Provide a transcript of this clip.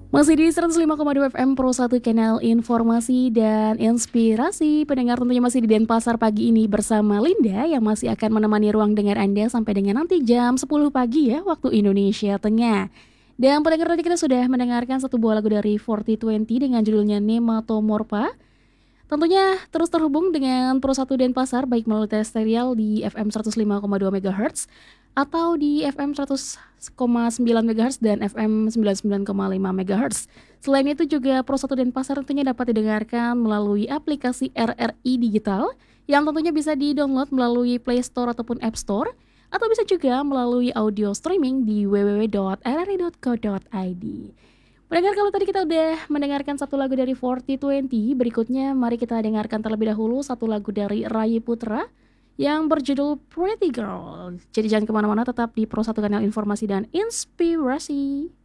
Masih di 105,2 FM Pro 1 Kanal Informasi dan Inspirasi. Pendengar tentunya masih di Denpasar pagi ini bersama Linda yang masih akan menemani ruang dengar Anda sampai dengan nanti jam 10 pagi ya waktu Indonesia Tengah. Dan pendengar tadi kita sudah mendengarkan satu buah lagu dari 4020 dengan judulnya Nematomorpha. Tentunya terus terhubung dengan Pro 1 Denpasar baik melalui terrestrial di FM 105,2 MHz atau di FM 100,9 MHz dan FM 99,5 MHz. Selain itu juga Pro 1 Denpasar tentunya dapat didengarkan melalui aplikasi RRI Digital yang tentunya bisa di-download melalui Play Store ataupun App Store atau bisa juga melalui audio streaming di www.rri.co.id. Mendengar kalau tadi kita udah mendengarkan satu lagu dari 4020, berikutnya mari kita dengarkan terlebih dahulu satu lagu dari Ray Putra yang berjudul Pretty Girl. Jadi jangan kemana-mana, tetap di Pro 1 Kanal Informasi dan Inspirasi.